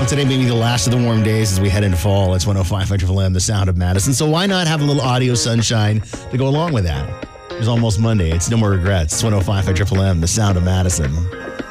Well, today may be the last of the warm days as we head into fall. It's 105 Triple M, the sound of Madison. So why not have a little audio sunshine to go along with that? It's almost Monday. It's no more regrets. It's 105 Triple M, the sound of Madison.